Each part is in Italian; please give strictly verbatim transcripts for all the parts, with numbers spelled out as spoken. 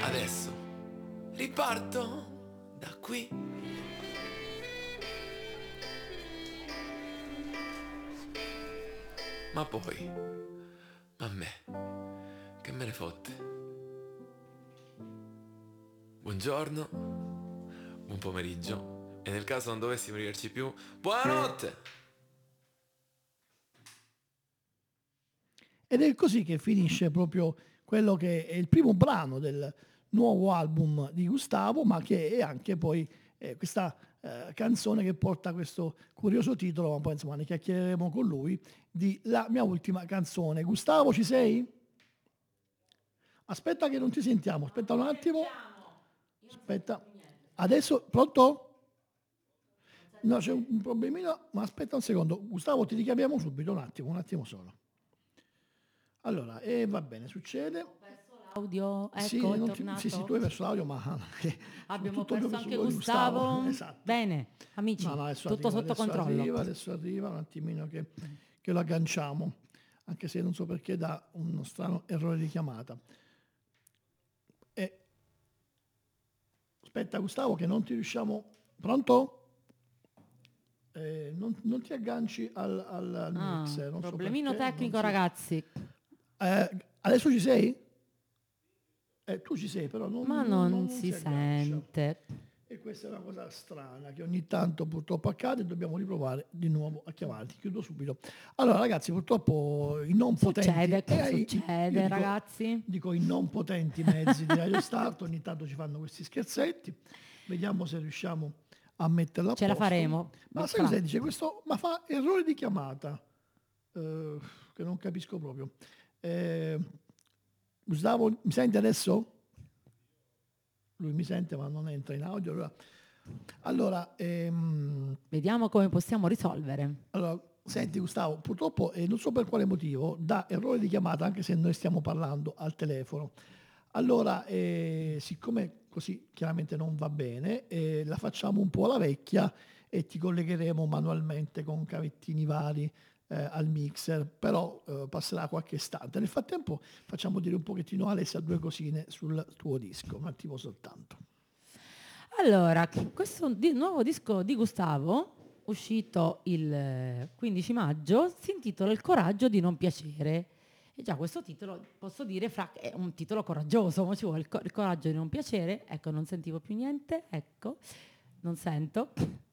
Adesso riparto da qui. Ma poi, a me, che me ne fotte? Buongiorno, buon pomeriggio, e nel caso non dovessimo vederci più, buonanotte! Ed è così che finisce proprio quello che è il primo brano del nuovo album di Gustavo, ma che è anche poi eh, questa eh, canzone che porta questo curioso titolo, ma poi insomma ne chiacchiereremo con lui, di La mia ultima canzone. Gustavo, ci sei? Aspetta che non ti sentiamo, aspetta un attimo. Aspetta. Adesso, pronto? No, c'è un un problemino, ma aspetta un secondo. Gustavo, ti richiamiamo subito, un attimo, un attimo solo. Allora, e va bene, succede. Audio, ecco, Sì, è non ti- tornato. sì, sì, tu hai perso l'audio, ma eh, Abbiamo soprattutto io perso che anche sono di Gustavo. Esatto. Bene, amici, No, no, adesso tutto arriva, sotto adesso controllo. arriva, adesso arriva, un attimino che, che lo agganciamo, anche se non so perché dà uno strano errore di chiamata. E... Aspetta Gustavo che non ti riusciamo... Pronto? Eh, non, non ti agganci al, al, al Ah, mixer, non so problemino perché, tecnico, non si- ragazzi. Eh, adesso ci sei? Eh, tu ci sei, però non, Ma non- non non- non si aggancia. sente. E questa è una cosa strana che ogni tanto purtroppo accade e dobbiamo riprovare di nuovo a chiamarti. Chiudo subito. Allora ragazzi, purtroppo i non potenti... Succede, eh, io succede, dico- ragazzi. Dico i non potenti mezzi di Radio Start, ogni tanto ci fanno questi scherzetti. Vediamo se riusciamo a metterla a Ce la posto. faremo. Ma Lo sai cosa farà. dice questo? Ma fa errore di chiamata, eh, che non capisco proprio. Eh, Gustavo, mi senti adesso? Lui mi sente ma non entra in audio. Allora, allora, ehm, Vediamo come possiamo risolvere. allora, senti Gustavo, purtroppo eh, non so per quale motivo dà errore di chiamata anche se noi stiamo parlando al telefono. Allora, eh, siccome così chiaramente non va bene, eh, la facciamo un po' alla vecchia e ti collegheremo manualmente con cavettini vari eh, al mixer, però eh, passerà qualche istante. Nel frattempo facciamo dire un pochettino a Alessia due cosine sul tuo disco, un attimo soltanto. Allora, questo di- nuovo disco di Gustavo, uscito il eh, quindici maggio, si intitola Il coraggio di non piacere. E già questo titolo, posso dire, fra, è un titolo coraggioso, ma ci vuole il, co- il coraggio di non piacere. Ecco, non sentivo più niente, ecco, non sento.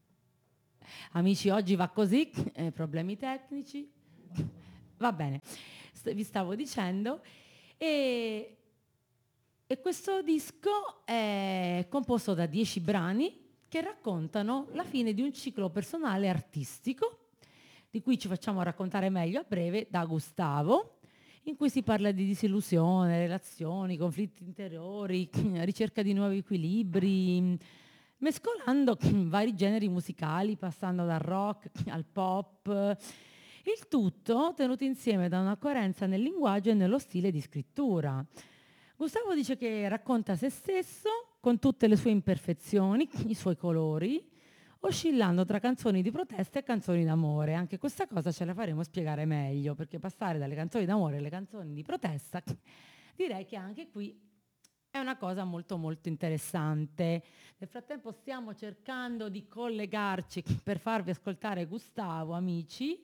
Amici, oggi va così, eh, problemi tecnici. Va bene, St- vi stavo dicendo. E, e questo disco è composto da dieci brani che raccontano la fine di un ciclo personale artistico, di cui ci facciamo raccontare meglio a breve da Gustavo, in cui si parla di disillusione, relazioni, conflitti interiori, ricerca di nuovi equilibri, mescolando vari generi musicali, passando dal rock al pop, il tutto tenuto insieme da una coerenza nel linguaggio e nello stile di scrittura. Gustavo dice che racconta se stesso con tutte le sue imperfezioni, i suoi colori, oscillando tra canzoni di protesta e canzoni d'amore. Anche questa cosa ce la faremo spiegare meglio, perché passare dalle canzoni d'amore alle canzoni di protesta, direi che anche qui è una cosa molto molto interessante. Nel frattempo stiamo cercando di collegarci per farvi ascoltare Gustavo, amici,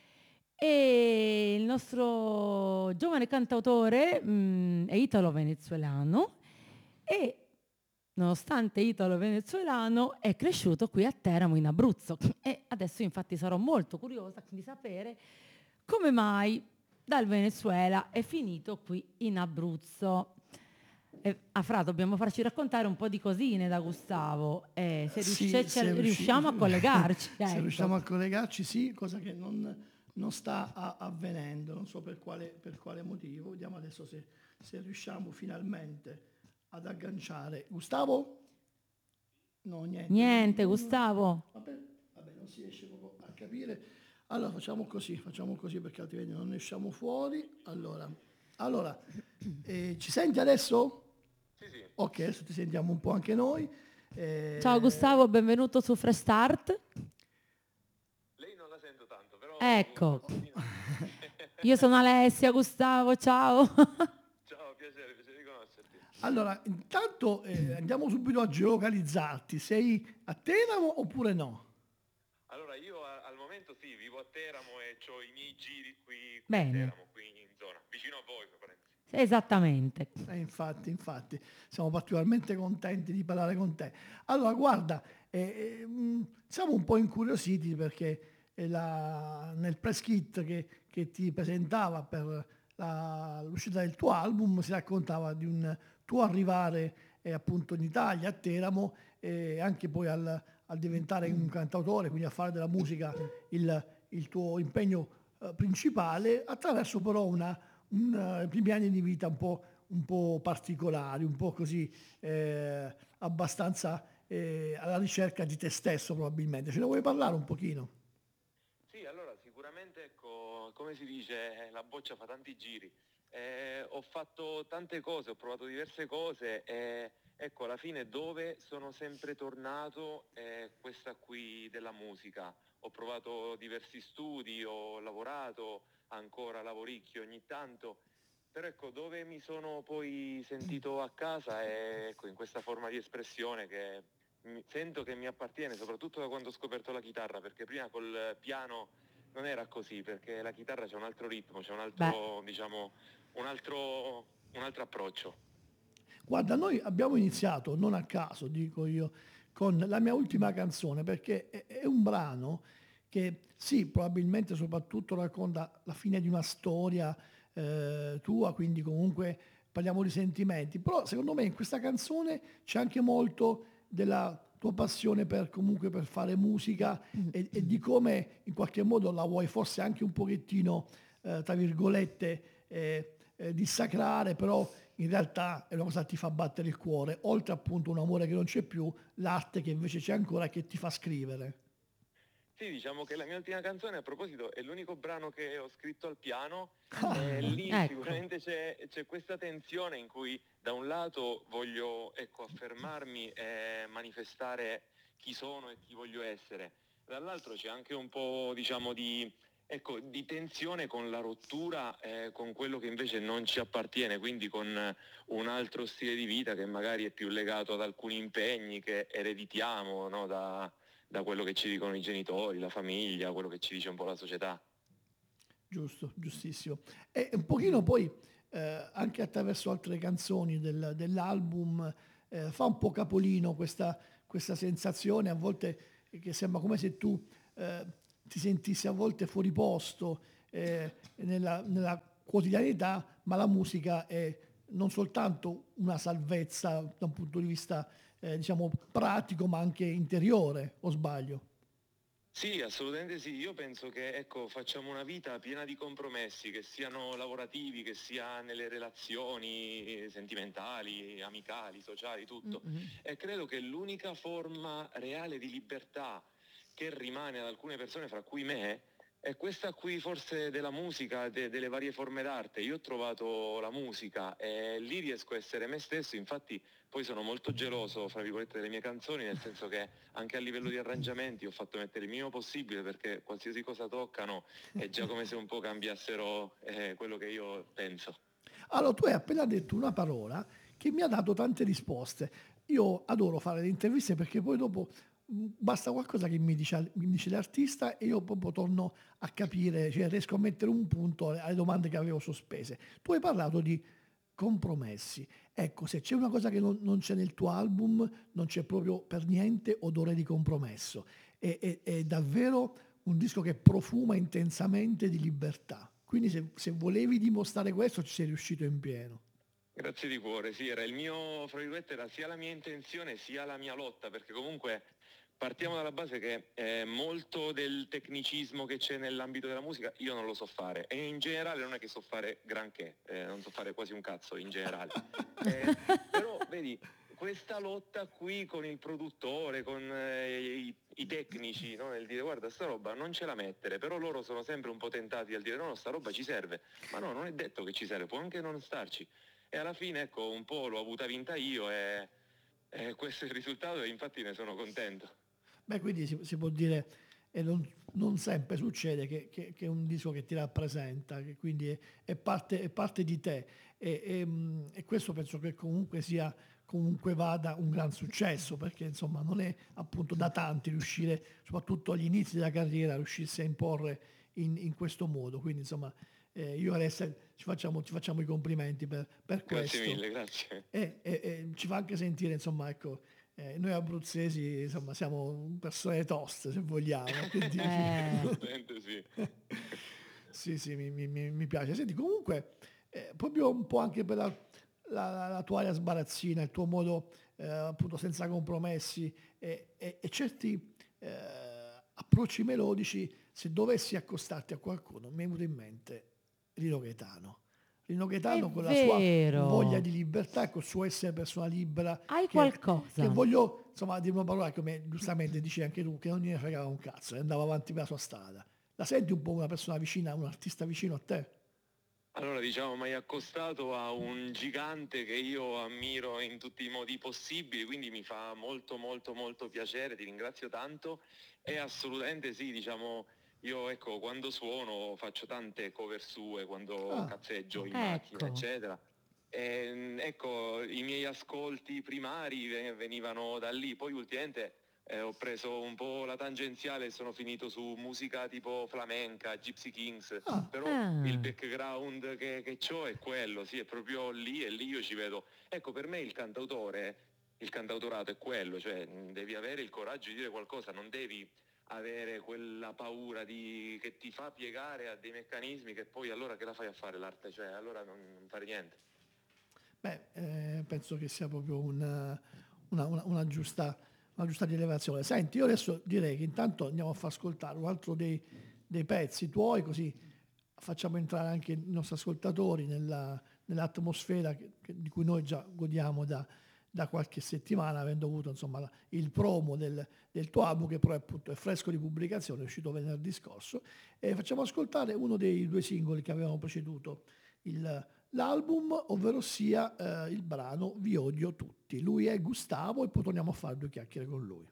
e il nostro giovane cantautore mh, è italo-venezuelano e nonostante italo-venezuelano è cresciuto qui a Teramo in Abruzzo e adesso infatti sarò molto curiosa di sapere come mai dal Venezuela è finito qui in Abruzzo. Eh, ah, Fra, dobbiamo farci raccontare un po' di cosine da Gustavo, eh, se, Sì, riusce- se ce- riusci- riusciamo a collegarci. se ecco. riusciamo a collegarci, sì, cosa che non, non sta a- avvenendo, non so per quale, per quale motivo. Vediamo adesso se, se riusciamo finalmente ad agganciare. Gustavo? No, niente. Niente, Non- non- Gustavo. Vabbè, vabbè, non si riesce proprio a capire. Allora facciamo così, facciamo così perché altrimenti non ne usciamo fuori. Allora, allora eh, ci senti adesso? Sì, sì. Ok, adesso ti sentiamo un po' anche noi. Eh, Ciao Gustavo, benvenuto su Fresh Start. Lei non la sento tanto, però... Ecco, io sono Alessia, Gustavo, ciao. Ciao, piacere, piacere di conoscerla. infatti. Allora, intanto eh, andiamo subito a geolocalizzarti. Sei a Teramo oppure no? Allora, io a- al momento sì, vivo a Teramo e ho i miei giri qui, qui a Bene. Teramo, qui in zona, vicino a voi, per parentesi. Esattamente. Eh, infatti, infatti, siamo particolarmente contenti di parlare con te. Allora, guarda, eh, eh, mh, siamo un po' incuriositi perché eh, la- nel press kit che, che ti presentava per la- l'uscita del tuo album si raccontava di un tuo arrivare eh, appunto in Italia, a Teramo, e anche poi al, al diventare un cantautore, quindi a fare della musica il, il tuo impegno eh, principale, attraverso però una, un, eh, primi anni di vita un po', un po' particolari, un po' così eh, abbastanza eh, alla ricerca di te stesso probabilmente. Ce ne vuoi parlare un pochino? Sì, allora sicuramente, ecco, come si dice, eh, la boccia fa tanti giri. Eh, ho fatto tante cose, ho provato diverse cose e ecco, alla fine dove sono sempre tornato è questa qui della musica. Ho provato diversi studi, ho lavorato, ancora lavoricchio ogni tanto, però ecco, dove mi sono poi sentito a casa è ecco, in questa forma di espressione che mi- sento che mi appartiene, soprattutto da quando ho scoperto la chitarra, perché prima col piano non era così, perché la chitarra c'è un altro ritmo, c'è un Beh, altro, diciamo, un altro, un altro approccio. Guarda, noi abbiamo iniziato, non a caso, dico io, con la mia ultima canzone, perché è, è un brano che sì, probabilmente soprattutto racconta la fine di una storia eh, tua, quindi comunque parliamo di sentimenti, però secondo me in questa canzone c'è anche molto della tua passione per comunque per fare musica e, e di come in qualche modo la vuoi forse anche un pochettino, eh, tra virgolette, eh, eh, dissacrare, però in realtà è una cosa che ti fa battere il cuore, oltre appunto un amore che non c'è più, l'arte che invece c'è ancora e che ti fa scrivere. Sì, diciamo che la mia ultima canzone, a proposito, è l'unico brano che ho scritto al piano e lì ecco. sicuramente c'è, c'è questa tensione in cui da un lato voglio, ecco, affermarmi e manifestare chi sono e chi voglio essere, dall'altro c'è anche un po', diciamo, di, ecco, di tensione con la rottura, eh, con quello che invece non ci appartiene, quindi con un altro stile di vita che magari è più legato ad alcuni impegni che ereditiamo, no, da da quello che ci dicono i genitori, la famiglia, quello che ci dice un po' la società. Giusto, giustissimo. E un pochino poi eh, anche attraverso altre canzoni del- dell'album eh, fa un po' capolino questa, questa sensazione, a volte che sembra come se tu eh, ti sentissi a volte fuori posto eh, nella, nella quotidianità, ma la musica è non soltanto una salvezza da un punto di vista eh, diciamo pratico, ma anche interiore, o sbaglio? Sì, assolutamente sì. Io penso che ecco, facciamo una vita piena di compromessi, che siano lavorativi, che sia nelle relazioni sentimentali, amicali, sociali, tutto. E credo che l'unica forma reale di libertà che rimane ad alcune persone, fra cui me, è questa qui forse della musica, de- delle varie forme d'arte. Io ho trovato la musica e lì riesco a essere me stesso, infatti poi sono molto geloso, fra virgolette, delle mie canzoni, nel senso che anche a livello di arrangiamenti ho fatto mettere il minimo possibile perché qualsiasi cosa toccano è già come se un po' cambiassero eh, quello che io penso. Allora, tu hai appena detto una parola che mi ha dato tante risposte. Io adoro fare le interviste perché poi dopo mh, basta qualcosa che mi dice, mi dice l'artista e io proprio torno a capire, cioè riesco a mettere un punto alle, alle domande che avevo sospese. Tu hai parlato di compromessi. Ecco, se c'è una cosa che non, non c'è nel tuo album, non c'è proprio per niente odore di compromesso. È, è- è davvero un disco che profuma intensamente di libertà. Quindi se, se volevi dimostrare questo ci sei riuscito in pieno. Grazie di cuore, sì, era il mio, fra virgolette, era sia la mia intenzione sia la mia lotta, perché comunque partiamo dalla base che eh, molto del tecnicismo che c'è nell'ambito della musica io non lo so fare e in generale non è che so fare granché, eh, non so fare quasi un cazzo in generale. Eh, però vedi, questa lotta qui con il produttore, con eh, i, i tecnici, no? Nel dire guarda sta roba non ce la mettere, però loro sono sempre un po' tentati al dire no, no, sta roba ci serve, ma no, non è detto che ci serve, può anche non starci. E alla fine ecco un po' l'ho avuta vinta io e, e questo è il risultato e infatti ne sono contento. Beh, quindi si, si può dire, e non, non sempre succede, che, che- che è un disco che ti rappresenta, che quindi è, è parte, è parte di te. e, e, mh, e questo penso che comunque sia comunque vada un gran successo, perché insomma non è appunto da tanti riuscire, soprattutto agli inizi della carriera, riuscirsi a imporre in, in questo modo. Quindi insomma eh, io e Alessia ci facciamo, ci facciamo i complimenti per, per questo. Grazie mille, grazie. E, e- e ci fa anche sentire, insomma, ecco, eh, noi abruzzesi, insomma, siamo persone toste, se vogliamo. Quindi, Eh. Assolutamente sì. sì, sì, mi, mi- mi- mi piace. Senti, comunque, eh, proprio un po' anche per la, la- la tua aria sbarazzina, il tuo modo, eh, appunto, senza compromessi e, e- e certi eh, approcci melodici, se dovessi accostarti a qualcuno, mi è venuto in mente Rino Gaetano. Rino Gaetano È con la sua vero. voglia di libertà, col suo essere persona libera. Hai che- qualcosa? Che voglio, insomma, dire una parola come giustamente dici anche tu, che non gliene fregava un cazzo, e andava avanti per la sua strada. La senti un po' una persona vicina, un artista vicino a te? Allora, diciamo, mi hai accostato a un gigante che io ammiro in tutti i modi possibili, quindi mi fa molto molto molto piacere, ti ringrazio tanto. E assolutamente sì, diciamo, io ecco, quando suono faccio tante cover sue, quando Ah, cazzeggio in ecco. macchina, eccetera. E, ecco, i miei ascolti primari ve- venivano da lì, poi ultimamente eh, ho preso un po' la tangenziale e sono finito su musica tipo flamenca, Gypsy Kings, Ah. però Ah. il background che, che ho è quello, sì, è proprio lì e lì io ci vedo. Ecco, per me il cantautore, il cantautorato è quello, cioè mh, devi avere il coraggio di dire qualcosa, non devi avere quella paura di, che ti fa piegare a dei meccanismi che poi allora che la fai a fare l'arte, cioè allora non, non fare niente. Beh, eh, penso che sia proprio una, una- una- una giusta, una giusta rilevazione. Senti, io adesso direi che intanto andiamo a far ascoltare un altro dei, dei pezzi tuoi, così facciamo entrare anche i nostri ascoltatori nella- nell'atmosfera che- che- di cui noi già godiamo da, da qualche settimana, avendo avuto insomma la- il promo del, del tuo album, che però è, appunto è fresco di pubblicazione, è uscito venerdì scorso, e facciamo ascoltare uno dei due singoli che avevano preceduto il- l'album, ovvero sia eh, il brano Vi odio tutti. Lui è Gustavo e poi torniamo a fare due chiacchiere con lui.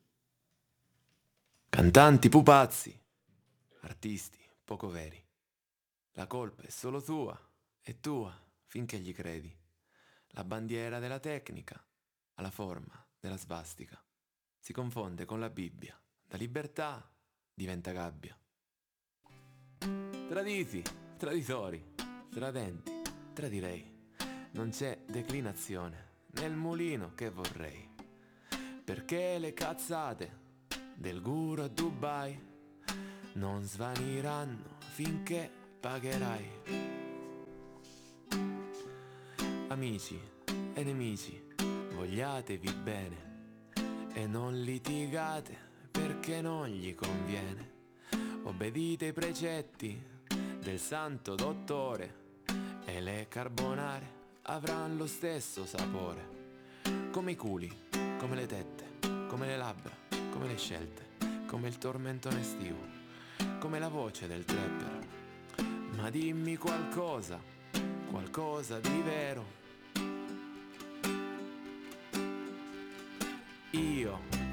Cantanti pupazzi, artisti poco veri. La colpa è solo tua, è tua, finché gli credi. La bandiera della tecnica ha la forma della svastica. Si confonde con la Bibbia, da libertà diventa gabbia. Traditi, traditori, tradenti, tradirei. Non c'è declinazione nel mulino che vorrei. Perché le cazzate del guru a Dubai non svaniranno finché pagherai. Amici e nemici, vogliatevi bene e non litigate perché non gli conviene. Obbedite ai precetti del santo dottore e le carbonare avranno lo stesso sapore. Come i culi, come le tette, come le labbra, come le scelte, come il tormentone estivo, come la voce del trapper. Ma dimmi qualcosa, qualcosa di vero. Io